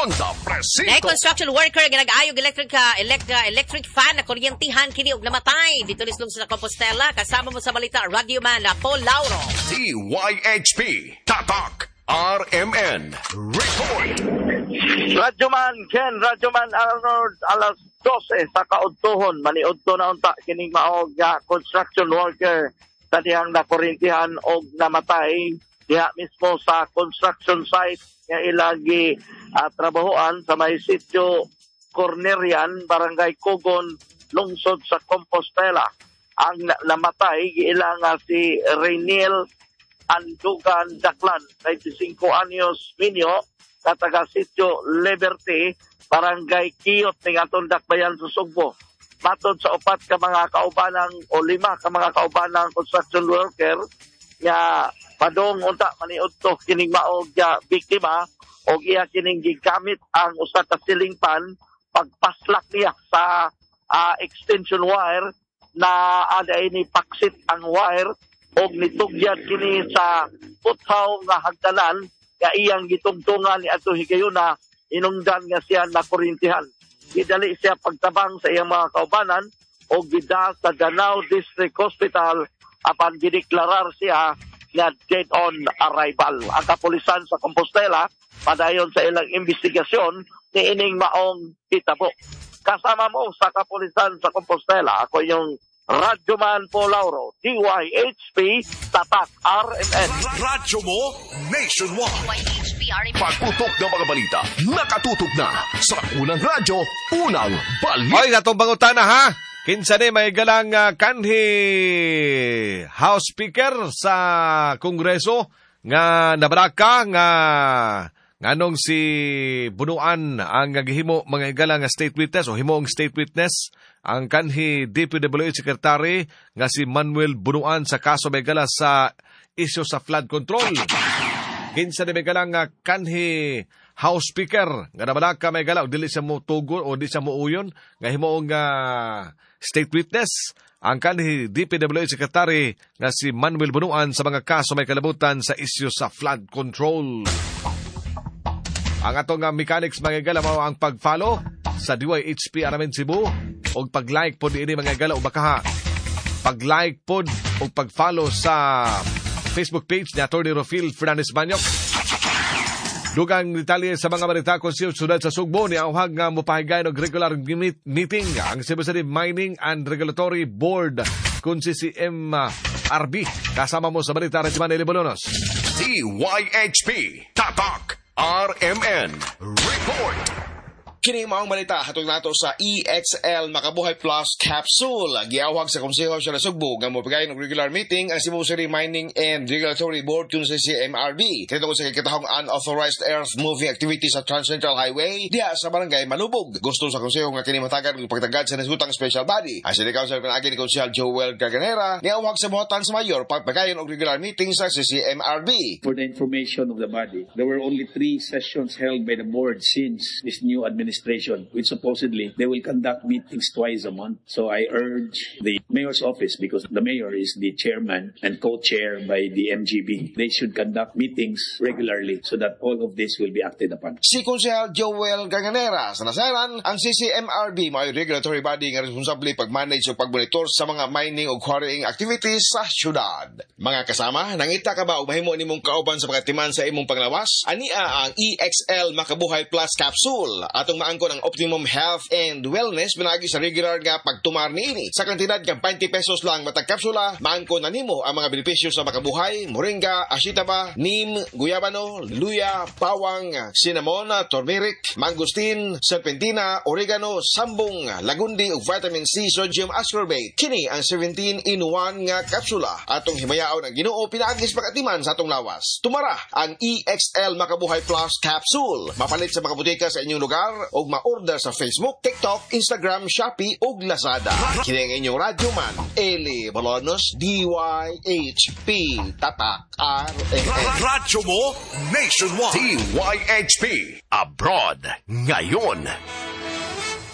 Banda Presinto. Na construction worker nga nag-ayog electric fan na kuryentihan kini og namatay dito lislong sa Compostela. Kasama mo sa balita Radio Man na Paul Lauro. DYHP Tatak RMN Report. Radyoman Ken, Radyoman Arnold, alas 12 sa kaudtohon, maniudto na unta kining maog construction worker sa dihang nakurintihan og namatay diha mismo sa construction site nga ilagi trabahoan sa may sitio Cornerian, Barangay Cogon, lungsod sa Compostela. Ang namatay giila nga si Rainiel Andugan Daklan, 25 anyos, minyo, sa taga sitio Liberty, Barangay Kiyot, ning atong Dakbayan sa Sugbo. Matod sa upat ka mga kaubanang o 5 ka mga kaubanang construction worker nga padong unta maniudto kining maog biktima og iya kining gigamit ang usa ka ceiling fan pagpaslak niya sa extension wire na aday ni paksit ang wire og nitugyad kini sa puthaw nga hagdanan nga iyang gitungtungan ni ato higayuna inungdan nga siya na kurintihan. Gidali siya pagtabang sa iyang mga kaubanan o gida sa Danao District Hospital apan gideklarar siya nga dead on arrival. Ang kapulisan sa Compostela padayon sa ilang investigasyon ni ining maong hitabo. Kasama mo sa kapulisan sa Compostela, ako yung Radyoman Paul Lauro, DYHP Tatak RMN. Radyo mo nationwide. DYHP RMN. Pagputok ng mga balita, nakatutok na sa unang radyo, unang balita. Oy, natong bangutana ha. Kinsa ni may galang kanhi House Speaker sa Kongreso nga nabaraka nga nganong si Bunuan ang gihimo mga igala nga state witness o himo ang state witness ang kanhi DPWH Secretary nga si Manuel Bunuan sa kaso may gala sa isyu sa flood control. Kinsa ni may galang kanhi House Speaker nga nabaraka may gala o dili siya mo tugon o di siya mo uyon nga himo ang state witness ang kanhi DPWH Secretary nga si Manuel Bunuan sa mga kaso may kalabutan sa isyu sa flood control. Ang atong mechanics mga igala mao ang pag-follow sa DYHP Aramen Cebu o pag-like po diini mga igala o baka pag-like po o pag-follow sa Facebook page ni Atty. Rofil Fernandez Banyok. Dugang detalye sa mga balita kung siya sunod sa Sugbo ni Auhag nga mupahigayon og regular meeting ang Cebu City Mining and Regulatory Board kung si CMRB. Kasama mo sa balita Regiment Elibononos. DYHP Tatak RMN Report. Kini maong balita hatod nato sa EXL Makabuhay Plus Capsule. Giawhag sa Konseho sa Sugbo nga mopigayon og regular meeting ang Cebu City Mining and Regulatory Board kun sa CMRB. Tungod sa kitahong unauthorized earth moving activities sa Trans Central Highway diha sa Barangay Manubog. Gusto sa Konseho nga kini matagan og pagtagad sa nasutang special body. Ang City Council pinagi ni Konsehal Joel Gaganera niawhag sa buhatan sa mayor pagpagayon og regular meeting sa CMRB. For the information of the body, there were only 3 sessions held by the board since this new administration, which supposedly they will conduct meetings twice a month. So I urge the mayor's office, because the mayor is the chairman and co-chair by the MGB, they should conduct meetings regularly so that all of this will be acted upon. Si Konsehal Joel Gaganera sa nasaran, ang CCMRB may regulatory body nga responsable pag-manage o pag-monitor sa mga mining o quarrying activities sa syudad. Mga kasama, nangita ka ba o mahimo nimong kauban sa pagatiman sa imong panglawas? Ania ang EXL Makabuhay Plus Capsule atong maangkon ang optimum health and wellness pinagi sa regular nga pagtumar niini. Sa kantidad nga 20 pesos lang matag kapsula, maangkon na nimo ang mga benepisyo sa makabuhay: moringa, ashitaba, neem, guyabano, luya, pawang, cinnamon, turmeric, mangosteen, serpentina, oregano, sambong, lagundi ug vitamin C sodium ascorbate. Kini ang 17-in-1 nga kapsula atong himayaon ang Ginoo pinaagi sa pagatiman sa atong lawas. Tumara ang EXL Makabuhay Plus Capsule. Mapalit sa mga butika sa inyong lugar o ma-order sa Facebook, TikTok, Instagram, Shopee ug Lazada. Kini ang inyong radyoman, Eli Bolonos, DYHP Tatak RMN. Radyo mo nationwide. DYHP Abroad ngayon.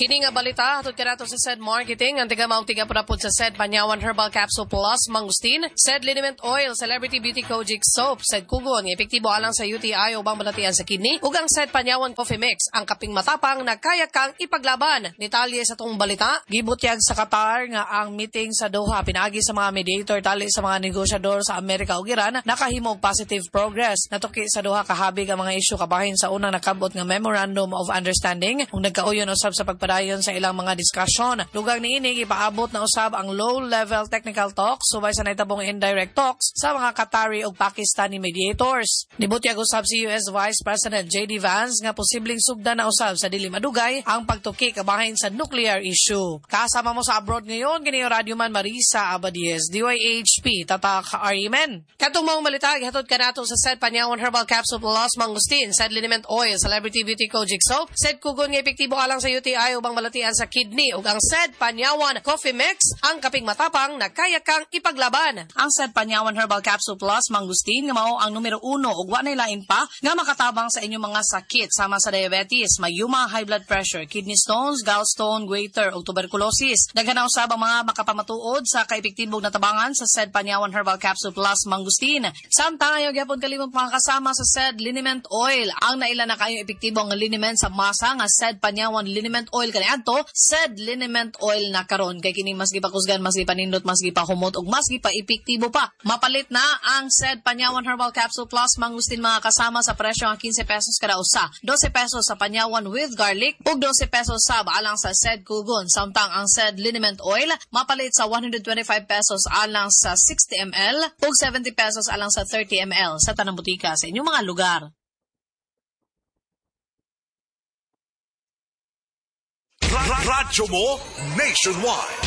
Kini nga balita, hatod ka nato sa SED Marketing, ang tiga-mautiga po na po sa SED Panyawan Herbal Capsule Plus Mangustin, SED Liniment Oil, Celebrity Beauty Kojic Soap, SED Kugon, epektibo alang sa UTI o bang balatian sa kidney, ug ang SED Panyawan Coffee Mix, ang kaping matapang na kaya kang ipaglaban. Detalye sa tong balita, gibutyag sa Qatar nga ang meeting sa Doha, pinagi sa mga mediator tali sa mga negosyador sa Amerika ug Iran, nakahimog positive progress. Natuki sa Doha kahabig ang mga isyu kabahin sa unang nakabot nga Memorandum of Understanding, ug nagkauyon usab sa pagpadayon sa ilang mga diskusyon. Lugang niini ipaabot na usab ang low-level technical talks subay sa naitabong indirect talks sa mga Qatari ug Pakistani mediators. Nibutyag usab si US Vice President J.D. Vance nga posibleng sugdan na usab sa dili madugay ang pagtuki kabahin sa nuclear issue. Kasama mo sa abroad ngayon kini Radio Man Marisa Abadies, DYHP Tatak Arimen. Katong mga malita gihatod kanato sa SED Panyawan Herbal Capsule Plus Mangustin, SED Liniment Oil, Celebrity Beauty Kojic Soap, SED Kugon nga epektibo alang sa UTI ubang balatian sa kidney, ug ang SED Panyawan Coffee Mix, ang kaping matapang na kaya kang ipaglaban. Ang SED Panyawan Herbal Capsule Plus Mangustin nga mao ang numero 1 ug wa nay lain pa nga makatabang sa inyong mga sakit sama sa diabetes, mayuma, high blood pressure, kidney stones, gallstone, goiter ug tuberculosis. Daghan usab ang mga makapamatuod sa kaepektibong natabangan sa SED Panyawan Herbal Capsule Plus Mangustin. Samtang ayo gyapon kalimot mga kasama sa SED Liniment Oil, ang naila na kayo epektibong liniment sa masa nga SED Panyawan Liniment Oil kaniadto, SED Liniment Oil na karon kay kining mas gipakusgan, mas gipanindot, mas gipahumot ug mas gipaepektibo pa. Mapalit na ang SED Panyawan Herbal Capsule Plus Mangustin mga kasama sa presyo nga 15 pesos kada usa, 12 pesos sa Panyawan with garlic ug 12 pesos sa alang sa SED Kugon. Samtang ang SED Liniment Oil mapalit sa 125 pesos alang sa 60 ml ug 70 pesos alang sa 30 ml sa tanang butika sa inyong mga lugar. Radyo mo nationwide.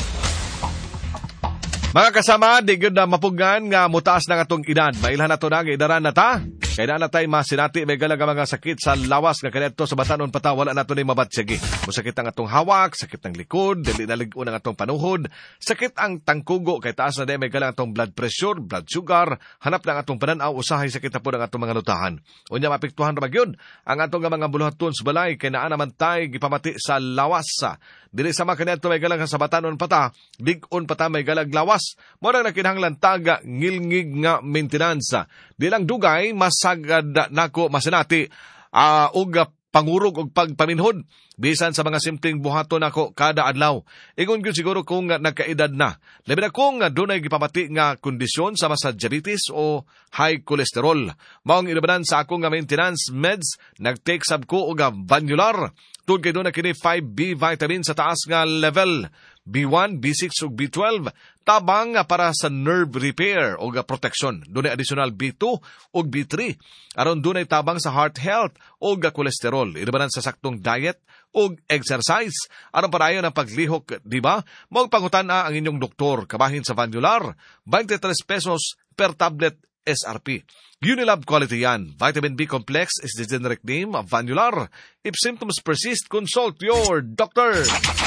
Mga kasama, di gyud na mapugan nga mutaas na atong edad. Mailhan nato na idaran na ta. Kaya na natay masinati may galang mga sakit sa lawas nga kanadto sa batanon pata wala nato ni mabatsigi. Musakit ang atong hawak, sakit ang likod, dili na lig-on ang atong panuhod, sakit ang tangkugo kay taas na may galang atong blood pressure, blood sugar, hanap lang atong pananaw, usahay sakit na po ang atong mga lutahan. Unya mapektuhan ra magyud ang atong mga buluhaton sa balay kay naa naman tay gipamati sa lawas. Dili sama kanadto may galang sa batanon pata, lig-on pata may galang lawas. Mora na kinahanglan taga ngilngig nga maintenance. Di lang dugay masagad nako masinati og pangurog og pagpaminhod bisan sa mga simpleng buhaton nako kada adlaw. Ingon gyud siguro kung nagkaedad na. Labi na kung dunay gipamati nga kondisyon sama sa diabetes o high cholesterol. Maong inabanan sa akong nga maintenance meds, nagtake sab ko og Vanular. Tungod kay doon na kini 5B vitamin sa taas nga level, B1, B6 ug B12, tabang para sa nerve repair o protection. Doon ay additional B2 ug B3. Aron doon ay tabang sa heart health o cholesterol. Inabanan sa saktong diet o exercise. Aron parayon ang paglihok, di ba? Magpangutan-a ang inyong doktor. Kabahin sa Vanular, 23 pesos per tablet SRP. Unilab quality yan. Vitamin B complex is the generic name of Vanular. If symptoms persist, consult your doctor.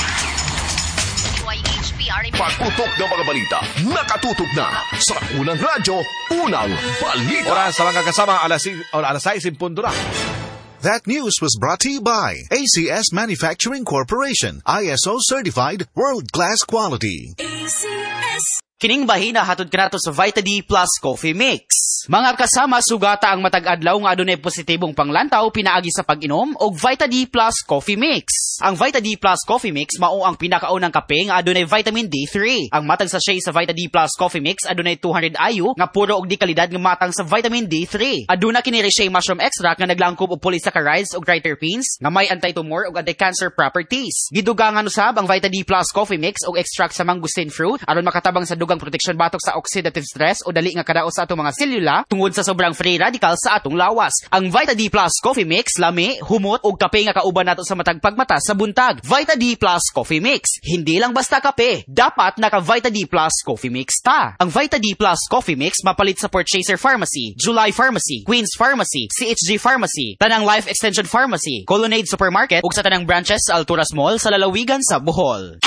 Pagputok ng mga balita, nakatutok na sa unang radyo, unang balita. Oras sa mga kasama, alas 6 na. That news was brought to you by ACS Manufacturing Corporation, ISO certified world-class quality. ACS. Kining bahina hatod kanato sa Vita D Plus Coffee Mix. Mga kasama, sugata ang matag adlaw nga adunay positibong panglantaw pinaagi sa pag-inom og Vita D Plus Coffee Mix. Ang Vita D Plus Coffee Mix mao ang pinakaunang kape nga adunay vitamin D3. Ang matang sachet sa Vita D Plus Coffee Mix adunay 200 IU nga puro og di kalidad nga matang sa vitamin D3. Aduna kini Reishi mushroom extract nga naglangkob og polysaccharides ug triterpenes nga may anti-tumor ug anti-cancer properties. Gidugangan usab ang Vita D Plus Coffee Mix og extract sa mangosteen fruit aron makatabang sa dugang protection batok sa oxidative stress o dali nga kadaot sa atong mga selula tungod sa sobrang free radical sa atong lawas. Ang Vita D Plus Coffee Mix lami, humot ug kape nga kauban nato sa matag pagmata sa buntag. Vita D Plus Coffee Mix, hindi lang basta kape, dapat naka Vita D Plus Coffee Mix ta. Ang Vita D Plus Coffee Mix mapalit sa Purchaser Pharmacy, July Pharmacy, Queen's Pharmacy, CHG Pharmacy, Tanang Life Extension Pharmacy, Colonnade Supermarket ug sa tanang branches sa Alturas Mall sa lalawigan sa Bohol.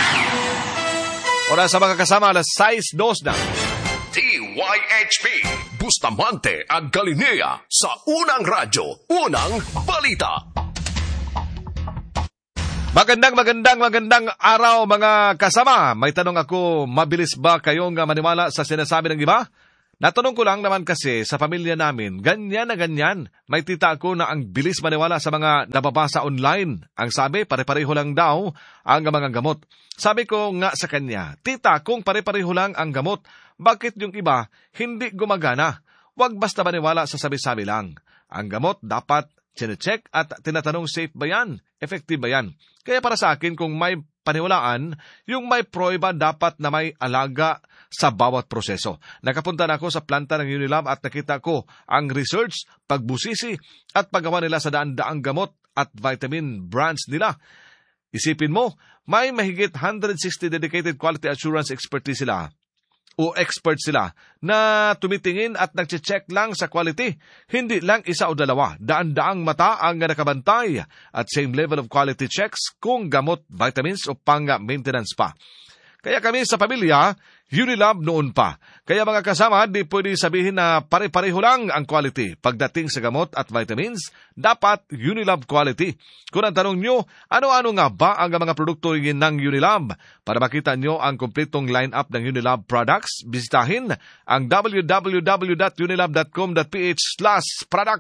Oras sa mga kasama, alas 6:02 na. DYHP Bustamante ang Galilea sa unang radyo, unang balita. Magandang araw mga kasama. May tanong ako, mabilis ba kayong maniwala sa sinasabi ng iba? Natanong ko lang naman kasi sa pamilya namin, ganyan na ganyan. May tita ako na ang bilis maniwala sa mga nababasa online. Ang sabi, pare-pareho lang daw ang mga gamot. Sabi ko nga sa kanya, tita, kung pare-pareho lang ang gamot, bakit yung iba hindi gumagana? Huwag basta maniwala sa sabi-sabi lang. Ang gamot dapat chinecheck at tinatanong safe ba yan? Effective ba yan? Kaya para sa akin, kung may paniwalaan, yung may prueba dapat na may alaga sa bawat proseso. Nakapunta na ako sa planta ng Unilab at nakita ko ang research, pagbusisi at paggawa nila sa daan-daang gamot at vitamin brands nila. Isipin mo, may mahigit 160 dedicated quality assurance expertise sila o expert sila na tumitingin at nagche-check lang sa quality. Hindi lang isa o dalawa, daan-daang mata ang nakabantay at same level of quality checks kung gamot, vitamins o pang-maintenance pa. Kaya kami sa pamilya, Unilab noon pa. Kaya mga kasama, di pwede sabihin na pare-pareho lang ang quality. Pagdating sa gamot at vitamins, dapat Unilab quality. Kung ang tanong nyo, ano-ano nga ba ang mga produkto ng Unilab? Para makita nyo ang kompletong line-up ng Unilab products, bisitahin ang www.unilab.com.ph/product